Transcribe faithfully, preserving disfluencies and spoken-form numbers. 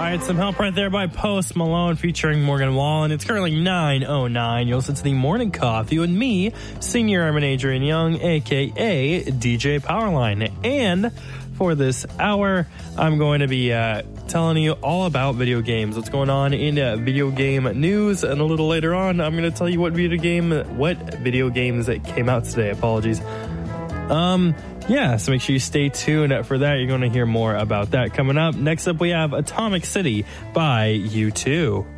right, some help right there by Post Malone featuring Morgan Wallen. It's currently nine oh nine. You'll listen to the Morning Coffee with me, Senior Airman Adrian Young, a k a. D J Powerline. And for this hour, I'm going to be uh, telling you all about video games, what's going on in uh, video game news, and a little later on, I'm going to tell you what video game, what video games that came out today. Apologies. Um... Yeah, so make sure you stay tuned for that. You're going to hear more about that coming up. Next up, we have Atomic City by U two.